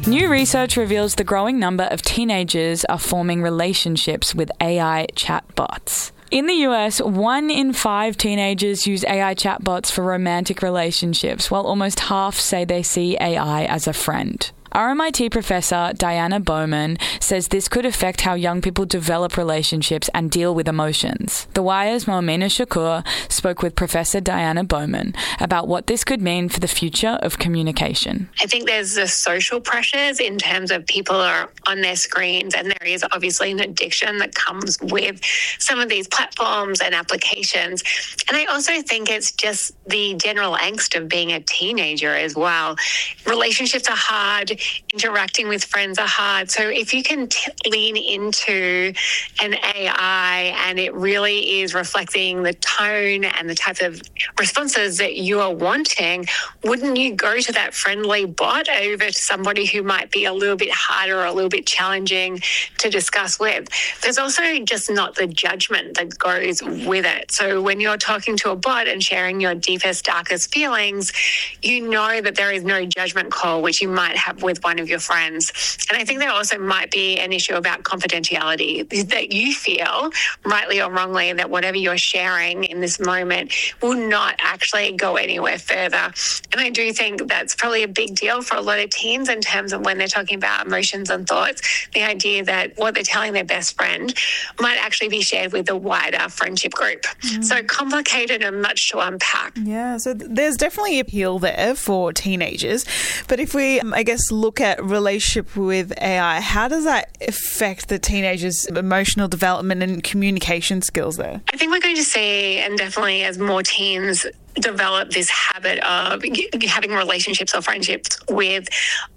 New research reveals the growing number of teenagers are forming relationships with AI chatbots. In the US, 1 in 5 teenagers use AI chatbots for romantic relationships, while almost half say they see AI as a friend. RMIT professor Diana Bowman says this could affect how young people develop relationships and deal with emotions. The Wire's Momina Shakur spoke with Professor Diana Bowman about what this could mean for the future of communication. I think there's the social pressures in terms of people are on their screens, and there is obviously an addiction that comes with some of these platforms and applications. And I also think it's just the general angst of being a teenager as well. Relationships are hard. Interacting with friends are hard. So if you can lean into an AI and it really is reflecting the tone and the type of responses that you are wanting, wouldn't you go to that friendly bot over to somebody who might be a little bit harder or a little bit challenging to discuss with? There's also just not the judgment that goes with it. So when you're talking to a bot and sharing your deepest, darkest feelings, you know that there is no judgment call, which you might have with one of your friends. And I think there also might be an issue about confidentiality, that you feel, rightly or wrongly, that whatever you're sharing in this moment will not actually go anywhere further. And I do think that's probably a big deal for a lot of teens in terms of when they're talking about emotions and thoughts, the idea that what they're telling their best friend might actually be shared with a wider friendship group. So complicated and much to unpack. Yeah, so there's definitely appeal there for teenagers. But if we, look at relationship with AI, how does that affect the teenagers' emotional development and communication skills there? I think we're going to see, and definitely as more teens develop this habit of having relationships or friendships with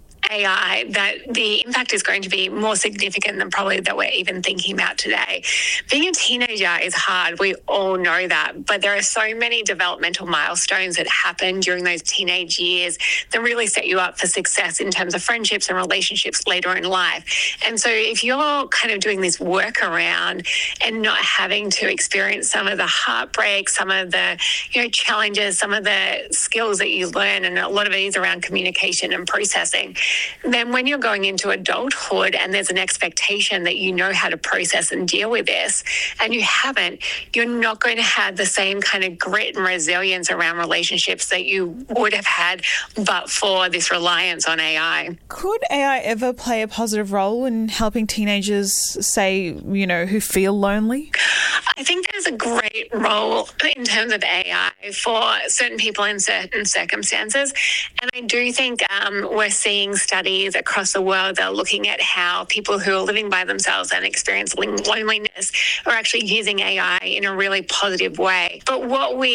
AI, that the impact is going to be more significant than probably that we're even thinking about today. Being a teenager is hard. We all know that. But there are so many developmental milestones that happen during those teenage years that really set you up for success in terms of friendships and relationships later in life. And so if you're kind of doing this workaround and not having to experience some of the heartbreak, some of the challenges, some of the skills that you learn, and a lot of it is around communication and processing, then when you're going into adulthood and there's an expectation that you know how to process and deal with this, and you haven't, you're not going to have the same kind of grit and resilience around relationships that you would have had but for this reliance on AI. Could AI ever play a positive role in helping teenagers, say, who feel lonely? I think there's a great role in terms of AI for certain people in certain circumstances. And I do think we're seeing studies across the world that are looking at how people who are living by themselves and experiencing loneliness are actually using AI in a really positive way. But what we